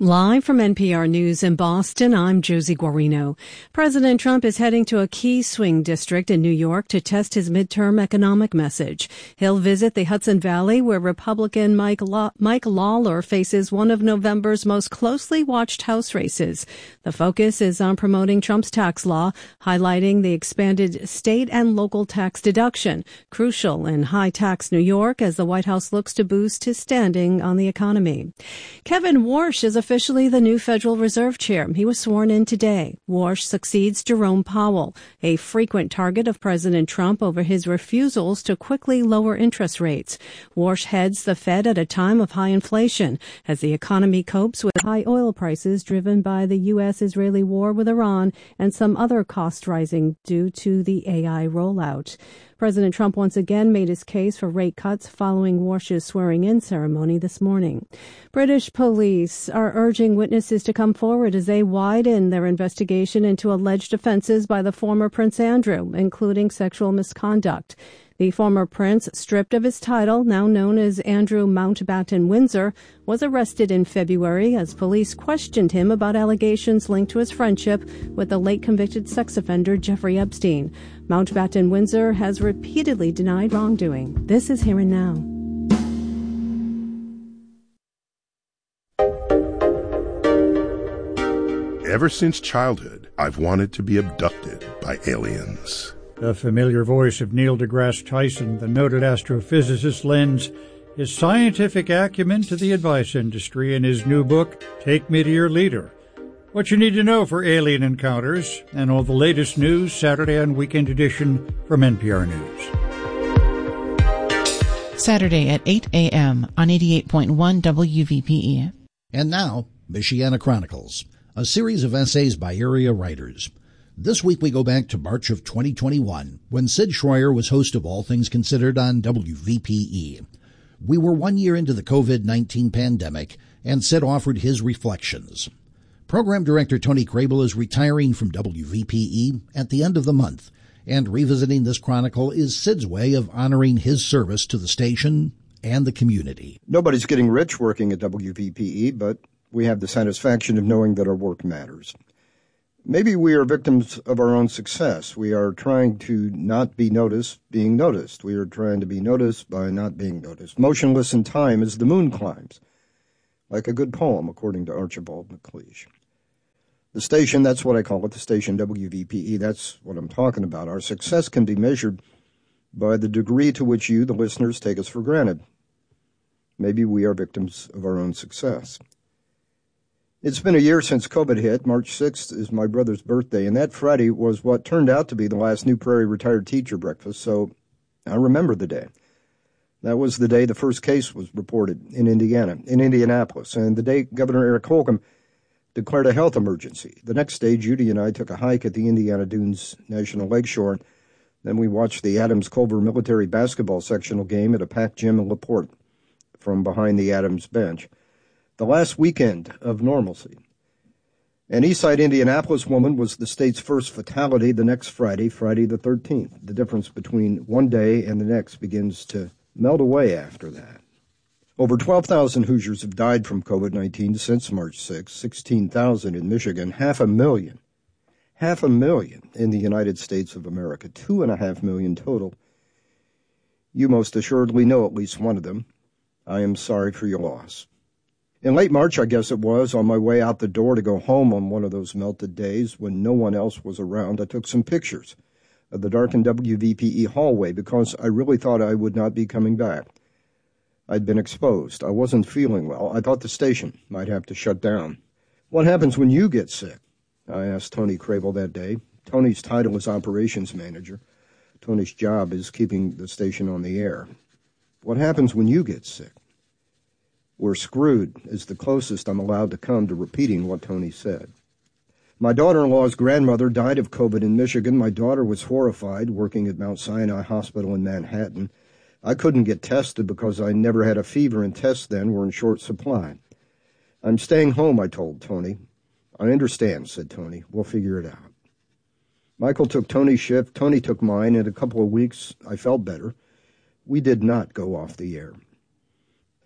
Live from NPR News in Boston, I'm Josie Guarino. President Trump is heading to a key swing district in New York to test his midterm economic message. He'll visit the Hudson Valley, where Republican Mike Lawler faces one of November's most closely watched House races. The focus is on promoting Trump's tax law, highlighting the expanded state and local tax deduction, crucial in high-tax New York as the White House looks to boost his standing on the economy. Kevin Warsh is officially the new Federal Reserve Chair. He was sworn in today. Warsh succeeds Jerome Powell, a frequent target of President Trump over his refusals to quickly lower interest rates. Warsh heads the Fed at a time of high inflation as the economy copes with high oil prices driven by the U.S.-Israeli war with Iran and some other costs rising due to the AI rollout. President Trump once again made his case for rate cuts following Warsh's swearing-in ceremony this morning. British police are urging witnesses to come forward as they widen their investigation into alleged offenses by the former Prince Andrew, including sexual misconduct. The former prince, stripped of his title, now known as Andrew Mountbatten Windsor, was arrested in February as police questioned him about allegations linked to his friendship with the late convicted sex offender Jeffrey Epstein. Mountbatten Windsor has repeatedly denied wrongdoing. This is Here and Now. Ever since childhood, I've wanted to be abducted by aliens. The familiar voice of Neil deGrasse Tyson, the noted astrophysicist, lends his scientific acumen to the advice industry in his new book, Take Me to Your Leader. What you need to know for alien encounters and all the latest news, Saturday and weekend edition from NPR News. Saturday at 8 a.m. on 88.1 WVPE. And now, Michiana Chronicles, a series of essays by area writers. This week we go back to March of 2021, when Sid Schroyer was host of All Things Considered on WVPE. We were 1 year into the COVID-19 pandemic, and Sid offered his reflections. Program Director Tony Crable is retiring from WVPE at the end of the month, and revisiting this chronicle is Sid's way of honoring his service to the station and the community. Nobody's getting rich working at WVPE, but we have the satisfaction of knowing that our work matters. Maybe we are victims of our own success. We are trying to not be noticed, being noticed. We are trying to be noticed by not being noticed. Motionless in time as the moon climbs, like a good poem, according to Archibald MacLeish. The station, that's what I call it, the station WVPE, that's what I'm talking about. Our success can be measured by the degree to which you, the listeners, take us for granted. Maybe we are victims of our own success. It's been a year since COVID hit. March 6th is my brother's birthday, and that Friday was what turned out to be the last New Prairie retired teacher breakfast, so I remember the day. That was the day the first case was reported in Indianapolis, and the day Governor Eric Holcomb declared a health emergency. The next day, Judy and I took a hike at the Indiana Dunes National Lakeshore. Then we watched the Adams-Culver military basketball sectional game at a packed gym in LaPorte from behind the Adams bench. The last weekend of normalcy. An Eastside, Indianapolis woman was the state's first fatality the next Friday, Friday the 13th. The difference between one day and the next begins to melt away after that. Over 12,000 Hoosiers have died from COVID-19 since March 6, 16,000 in Michigan, 500,000 in the United States of America, 2.5 million total. You most assuredly know at least one of them. I am sorry for your loss. In late March, I guess it was, on my way out the door to go home on one of those melted days when no one else was around, I took some pictures of the darkened WVPE hallway because I really thought I would not be coming back. I'd been exposed. I wasn't feeling well. I thought the station might have to shut down. What happens when you get sick? I asked Tony Crable that day. Tony's title is operations manager. Tony's job is keeping the station on the air. What happens when you get sick? We're screwed is the closest I'm allowed to come to repeating what Tony said. My daughter-in-law's grandmother died of COVID in Michigan. My daughter was horrified working at Mount Sinai Hospital in Manhattan. I couldn't get tested because I never had a fever, and tests then were in short supply. I'm staying home, I told Tony. I understand, said Tony. We'll figure it out. Michael took Tony's shift. Tony took mine. In a couple of weeks, I felt better. We did not go off the air.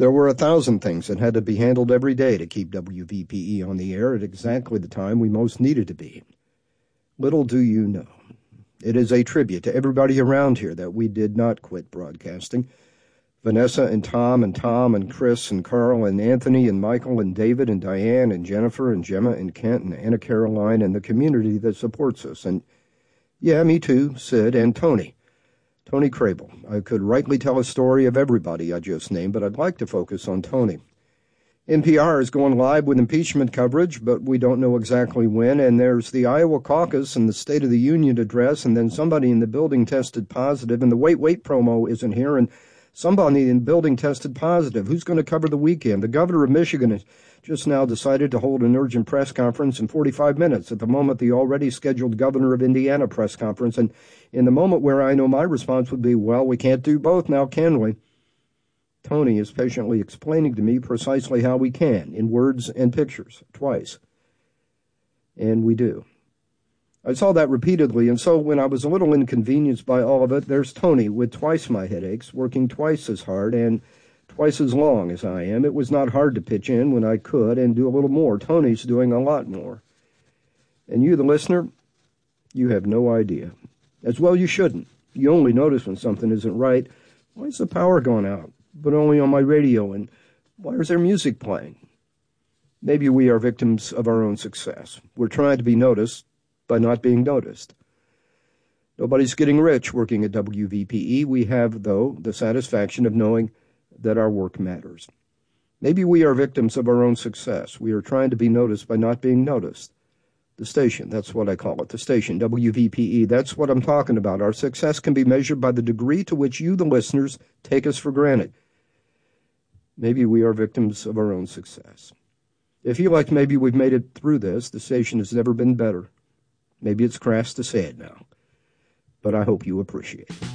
There were 1,000 things that had to be handled every day to keep WVPE on the air at exactly the time we most needed to be. Little do you know, it is a tribute to everybody around here that we did not quit broadcasting. Vanessa and Tom and Chris and Carl and Anthony and Michael and David and Diane and Jennifer and Gemma and Kent and Anna Caroline and the community that supports us. And, yeah, me too, Sid and Tony Crable. I could rightly tell a story of everybody I just named, but I'd like to focus on Tony. NPR is going live with impeachment coverage, but we don't know exactly when, and there's the Iowa caucus and the State of the Union address, and then somebody in the building tested positive, and the wait promo isn't here, and somebody in the building tested positive. Who's going to cover the weekend? The governor of Michigan has just now decided to hold an urgent press conference in 45 minutes. At the moment, the already scheduled governor of Indiana press conference, and in the moment where I know my response would be, well, we can't do both now, can we? Tony is patiently explaining to me precisely how we can, in words and pictures, twice. And we do. I saw that repeatedly, and so when I was a little inconvenienced by all of it, there's Tony with twice my headaches, working twice as hard and twice as long as I am. It was not hard to pitch in when I could and do a little more. Tony's doing a lot more. And you, the listener, you have no idea. As well you shouldn't. You only notice when something isn't right. Why is the power gone out? But only on my radio, and why is there music playing? Maybe we are victims of our own success. We're trying to be noticed by not being noticed. Nobody's getting rich working at WVPE. We have, though, the satisfaction of knowing that our work matters. Maybe we are victims of our own success. We are trying to be noticed by not being noticed. The station, that's what I call it, the station, WVPE, that's what I'm talking about. Our success can be measured by the degree to which you, the listeners, take us for granted. Maybe we are victims of our own success. If you like, maybe we've made it through this. The station has never been better. Maybe it's crass to say it now, but I hope you appreciate it.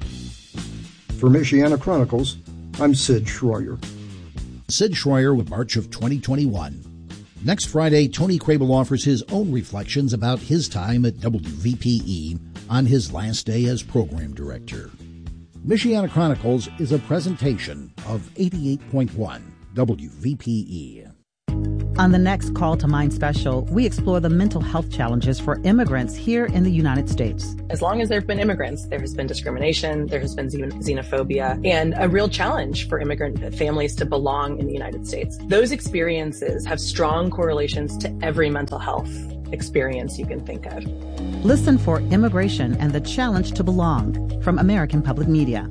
For Michiana Chronicles, I'm Sid Schroyer. Sid Schroyer with March of 2021. Next Friday, Tony Crable offers his own reflections about his time at WVPE on his last day as program director. Michiana Chronicles is a presentation of 88.1 WVPE. On the next Call to Mind special, we explore the mental health challenges for immigrants here in the United States. As long as there have been immigrants, there has been discrimination, there has been xenophobia, and a real challenge for immigrant families to belong in the United States. Those experiences have strong correlations to every mental health experience you can think of. Listen for Immigration and the Challenge to Belong from American Public Media.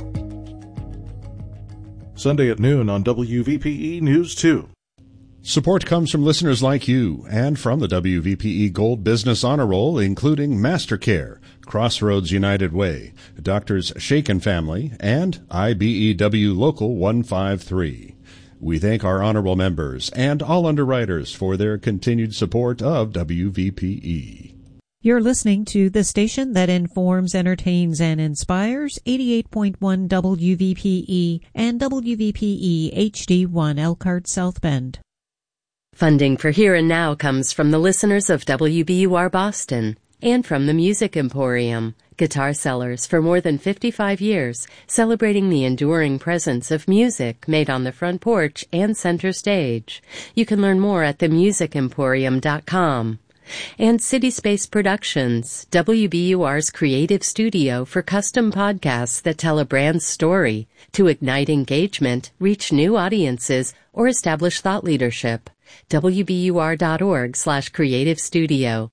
Sunday at noon on WVPE News 2. Support comes from listeners like you and from the WVPE Gold Business Honor Roll, including MasterCare, Crossroads United Way, Doctors Shaken Family, and IBEW Local 153. We thank our honorable members and all underwriters for their continued support of WVPE. You're listening to the station that informs, entertains, and inspires, 88.1 WVPE and WVPE HD1 Elkhart South Bend. Funding for Here and Now comes from the listeners of WBUR Boston and from the Music Emporium, guitar sellers for more than 55 years, celebrating the enduring presence of music made on the front porch and center stage. You can learn more at themusicemporium.com. And City Space Productions, WBUR's creative studio for custom podcasts that tell a brand's story to ignite engagement, reach new audiences, or establish thought leadership. WBUR.org/creative studio.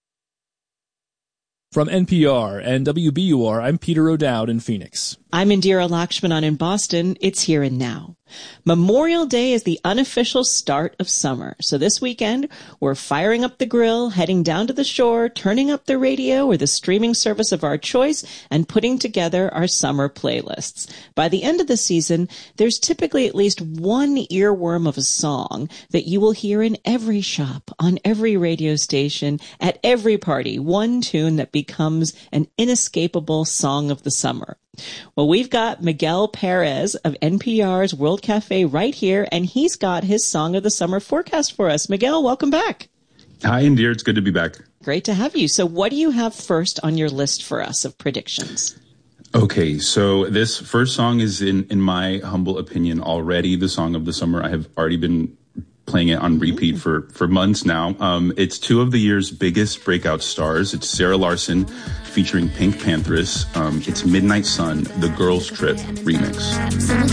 From NPR and WBUR, I'm Peter O'Dowd in Phoenix. I'm Indira Lakshmanan in Boston. It's Here and Now. Memorial Day is the unofficial start of summer. So this weekend, we're firing up the grill, heading down to the shore, turning up the radio or the streaming service of our choice, and putting together our summer playlists. By the end of the season, there's typically at least one earworm of a song that you will hear in every shop, on every radio station, at every party, one tune that becomes an inescapable song of the summer. Well, we've got Miguel Perez of NPR's World Cafe right here, and he's got his Song of the Summer forecast for us. Miguel, welcome back. Hi, India. It's good to be back. Great to have you. So what do you have first on your list for us of predictions? Okay, so this first song is, in my humble opinion, already the song of the summer. I have already been playing it on repeat for months now. It's two of the year's biggest breakout stars. It's Sarah Larson featuring Pink Panthers. It's Midnight Sun, the Girls Trip remix.